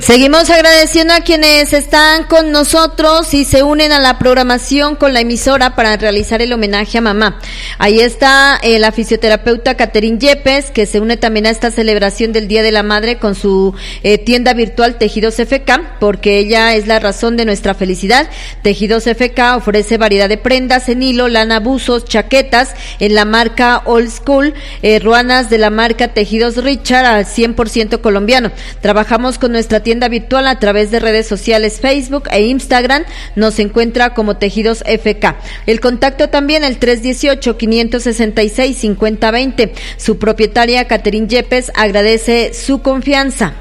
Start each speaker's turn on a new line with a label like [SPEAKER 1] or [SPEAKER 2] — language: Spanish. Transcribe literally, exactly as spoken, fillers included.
[SPEAKER 1] Seguimos agradeciendo a quienes están con nosotros y se unen a la programación con la emisora para realizar el homenaje a mamá. Ahí está eh, la fisioterapeuta Catherine Yepes, que se une también a esta celebración del Día de la Madre con su eh, tienda virtual Tejidos F K, porque ella es la razón de nuestra felicidad. Tejidos F K ofrece variedad de prendas en hilo, lana, buzos, chaquetas en la marca Old School, eh, ruanas de la marca Tejidos Richard al cien por ciento colombiano. Trabajamos con nuestra tienda tienda virtual a través de redes sociales Facebook e Instagram, nos encuentra como Tejidos F K. El contacto también el tres dieciocho, quinientos sesenta y seis, cincuenta veinte. Su propietaria Catherine Yepes agradece su confianza.